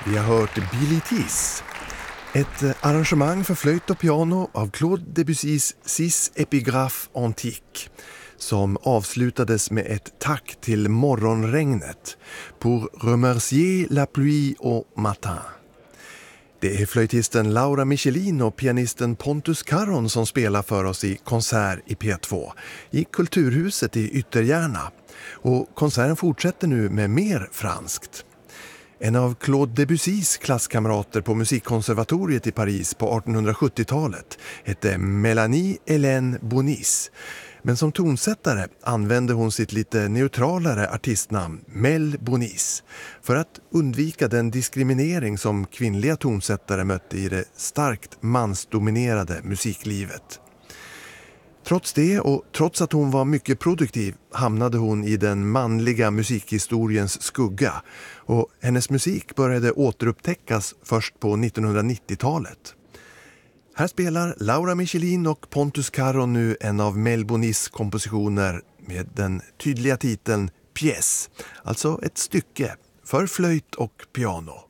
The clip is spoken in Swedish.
Vi har hört Billy Tees, ett arrangemang för flöjt och piano av Claude Debussys Six Epigraphes Antiques, som avslutades med ett tack till morgonregnet, Pour remercier la pluie au matin. Det är flöjtisten Laura Michelin och pianisten Pontus Caron som spelar för oss i konsert i P2 i Kulturhuset i Ytterjärna. Och konserten fortsätter nu med mer franskt. En av Claude Debussys klasskamrater på musikkonservatoriet i Paris på 1870-talet hette Mélanie Hélène Bonis. Men som tonsättare använde hon sitt lite neutralare artistnamn Mel Bonis för att undvika den diskriminering som kvinnliga tonsättare mötte i det starkt mansdominerade musiklivet. Trots det och trots att hon var mycket produktiv hamnade hon i den manliga musikhistoriens skugga och hennes musik började återupptäckas först på 1990-talet. Här spelar Laura Michelin och Pontus Caron nu en av Mel Bonis kompositioner med den tydliga titeln Pièce, alltså ett stycke för flöjt och piano.